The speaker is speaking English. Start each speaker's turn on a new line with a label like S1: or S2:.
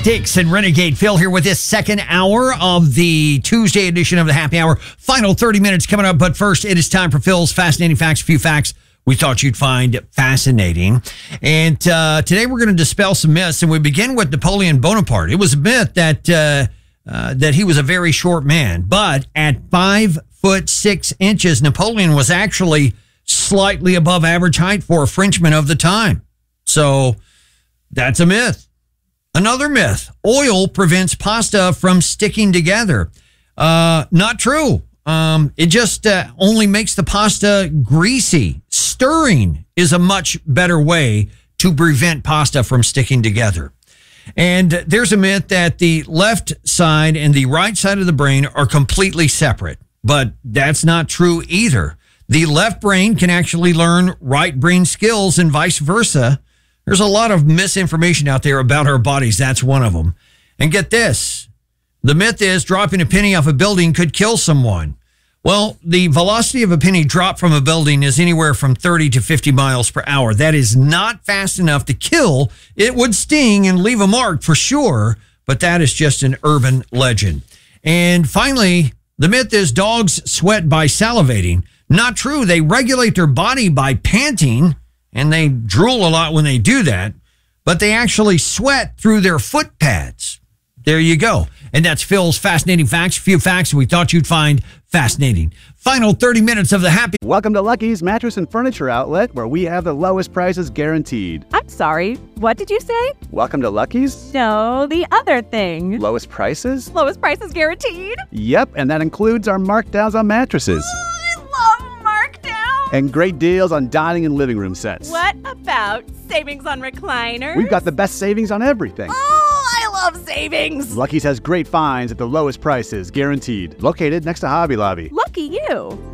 S1: Dix and Renegade Phil here with this second hour of the Tuesday edition of the Happy Hour. Final 30 minutes coming up, but first it is time for Phil's Fascinating Facts, a few facts we thought you'd find fascinating. And today we're going to dispel some myths, and we begin with Napoleon Bonaparte. It was a myth that he was a very short man, but at 5'6" Napoleon was actually slightly above average height for a Frenchman of the time. So that's a myth. Another myth, oil prevents pasta from sticking together. Not true. It just only makes the pasta greasy. Stirring is a much better way to prevent pasta from sticking together. And there's a myth that the left side and the right side of the brain are completely separate, but that's not true either. The left brain can actually learn right brain skills and vice versa. There's a lot of misinformation out there about our bodies. That's one of them. And get this. The myth is dropping a penny off a building could kill someone. Well, the velocity of a penny dropped from a building is anywhere from 30 to 50 miles per hour. That is not fast enough to kill. It would sting and leave a mark for sure, but that is just an urban legend. And finally, the myth is dogs sweat by salivating. Not true. They regulate their body by panting, and they drool a lot when they do that, but they actually sweat through their foot pads. There you go. And that's Phil's Fascinating Facts. A few facts we thought you'd find fascinating. Final 30 minutes of the Happy.
S2: Welcome to Lucky's Mattress and Furniture Outlet, where we have the lowest prices guaranteed.
S3: I'm sorry, what did you say?
S2: Welcome to Lucky's?
S3: No, the other thing.
S2: Lowest prices?
S3: Lowest prices guaranteed?
S2: Yep, and that includes our markdowns on mattresses.
S3: I love markdown.
S2: And great deals on dining and living room sets.
S3: What about savings on recliners?
S2: We've got the best savings on everything.
S3: Oh, I love savings.
S2: Lucky's has great finds at the lowest prices, guaranteed. Located next to Hobby Lobby.
S3: Lucky you.